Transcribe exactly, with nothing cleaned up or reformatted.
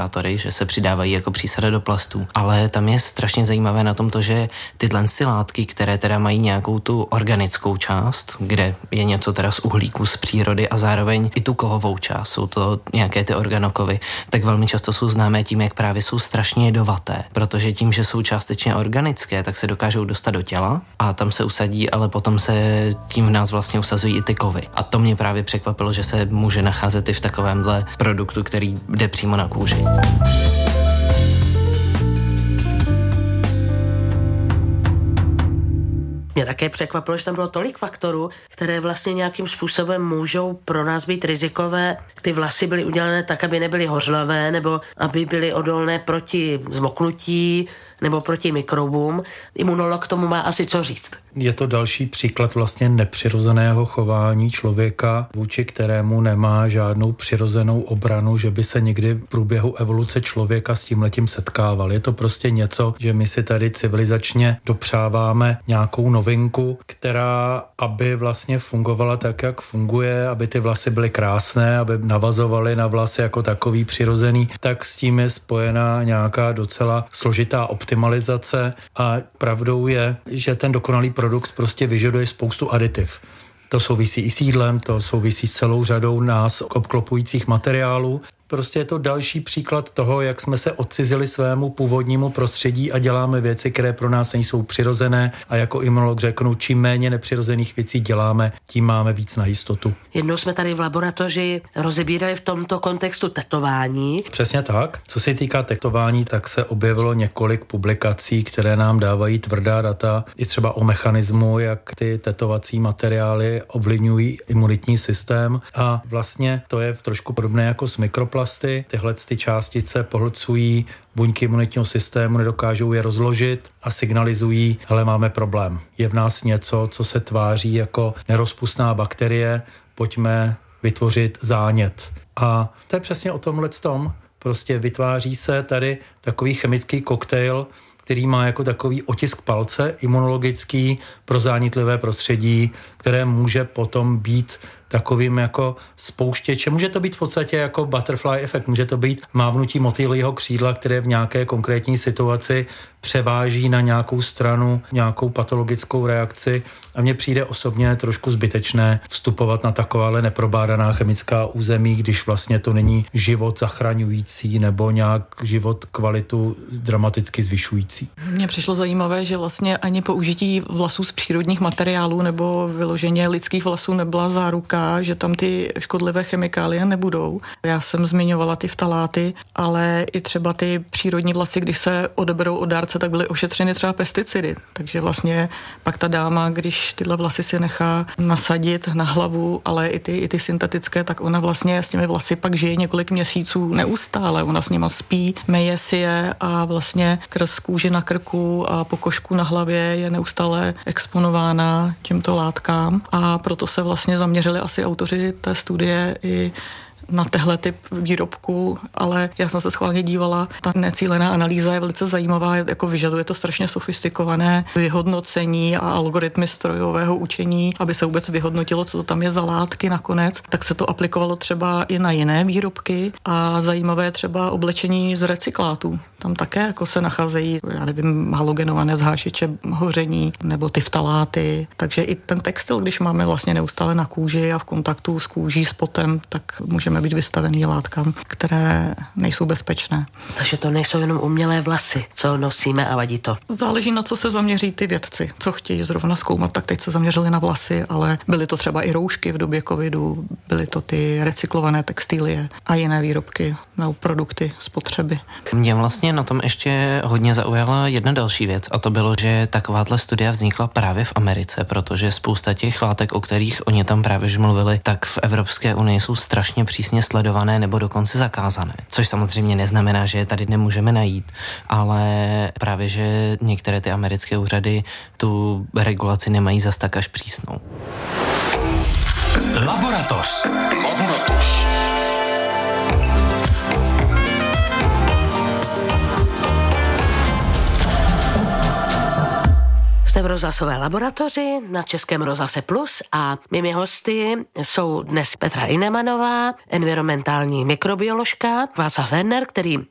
katalyzátory, že se přidávají jako přísada do plastů, ale tam je strašně zajímavé na tom to, že tyhle ty látky, které teda mají nějakou tu organickou část, kde je něco teda z uhlíku z přírody a zároveň i tu kovovou část, jsou to nějaké ty organokovy, tak velmi často jsou známé tím, jak právě jsou strašně jedovaté, protože tím, že jsou částečně organické, tak se dokážou dostat do těla a tam se usadí, ale potom se tím v nás vlastně usazují i ty kovy. A to mě právě překvapilo, že se může nacházet i v takovémhle produktu, který jde přímo na kůži. Mě také překvapilo, že tam bylo tolik faktorů, které vlastně nějakým způsobem můžou pro nás být rizikové. Ty vlasy byly udělané tak, aby nebyly hořlavé, nebo aby byly odolné proti zmoknutí, nebo proti mikrobům. Imunolog tomu má asi co říct. Je to další příklad vlastně nepřirozeného chování člověka, vůči kterému nemá žádnou přirozenou obranu, že by se někdy v průběhu evoluce člověka s tímhletím setkával. Je to prostě něco, že my si tady civilizačně dopřáváme nějakou novinku, která, aby vlastně fungovala tak, jak funguje, aby ty vlasy byly krásné, aby navazovaly na vlasy jako takový přirozený, tak s tím je spojená nějaká docela složitá optimalizace a pravdou je, že ten dokonalý produkt prostě vyžaduje spoustu aditiv. To souvisí i s jídlem, to souvisí s celou řadou nás obklopujících materiálů. Prostě je to další příklad toho, jak jsme se odcizili svému původnímu prostředí a děláme věci, které pro nás nejsou přirozené a jako imunolog řeknu, čím méně nepřirozených věcí děláme, tím máme víc na jistotu. Jednou jsme tady v laboratoři rozebírali v tomto kontextu tetování. Přesně tak. Co se týká tetování, tak se objevilo několik publikací, které nám dávají tvrdá data, i třeba o mechanismu, jak ty tetovací materiály ovlivňují imunitní systém a vlastně to je trošku podobné jako s mikroplasty. Tyhle ty částice pohlcují buňky imunitního systému, nedokážou je rozložit a signalizují, hele, máme problém. Je v nás něco, co se tváří jako nerozpustná bakterie, pojďme vytvořit zánět. A to je přesně o tomhletom. Prostě vytváří se tady takový chemický koktejl, který má jako takový otisk palce imunologický pro zánětlivé prostředí, které může potom být takovým jako spouštěčem. Může to být v podstatě jako butterfly efekt, může to být mávnutí motýlího křídla, které v nějaké konkrétní situaci převáží na nějakou stranu, nějakou patologickou reakci a mně přijde osobně trošku zbytečné vstupovat na takováhle neprobádaná chemická území, když vlastně to není život zachraňující nebo nějak život kvalitu dramaticky zvyšující. Mně přišlo zajímavé, že vlastně ani použití vlasů z přírodních materiálů nebo vyloženě lidských vlasů nebyla záruka, že tam ty škodlivé chemikálie nebudou. Já jsem zmiňovala ty ftaláty, ale i třeba ty přírodní vlasy, když se odeberou od dárce, tak byly ošetřeny třeba pesticidy. Takže vlastně pak ta dáma, když tyhle vlasy si nechá nasadit na hlavu, ale i ty, i ty syntetické, tak ona vlastně s těmi vlasy pak žije několik měsíců neustále. Ona s nima spí, meje si je a vlastně krz kůži na krku a pokožku na hlavě je neustále exponována těmto látkám a proto se vlastně zaměřili asi autoři té studie i na tehle typ výrobku, ale já jsem se schválně dívala, ta necílená analýza je velice zajímavá, jako vyžaduje to strašně sofistikované vyhodnocení a algoritmy strojového učení, aby se vůbec vyhodnotilo, co to tam je za látky nakonec, tak se to aplikovalo třeba i na jiné výrobky a zajímavé třeba oblečení z recyklátů. Tam také jako se nacházejí, já nevím, halogenované zhášiče hoření nebo ty ftaláty, takže i ten textil, když máme vlastně neustále na kůži a v kontaktu s kůží, s potem, tak můžeme být vystavený látkám, které nejsou bezpečné. Takže to nejsou jenom umělé vlasy, co nosíme a vadí to. Záleží, na co se zaměří ty vědci, co chtějí zrovna zkoumat, tak teď se zaměřili na vlasy, ale byly to třeba i roušky v době covidu, byly to ty recyklované textilie a jiné výrobky nebo produkty spotřeby. Mě vlastně na tom ještě hodně zaujala jedna další věc a to bylo, že takováhle studia vznikla právě v Americe, protože spousta těch látek, o kterých oni tam právě už mluvili, tak v Evropské unii jsou strašně přísně sledované nebo dokonce zakázané. Což samozřejmě neznamená, že je tady nemůžeme najít, ale právě, že některé ty americké úřady tu regulaci nemají zas tak až přísnou. Laboratoř. Laboratoř. Jste v rozhlasové laboratoři na Českém rozhlase Plus a mými hosty jsou dnes Petra Inemanová, environmentální mikrobioložka, Václav Werner, který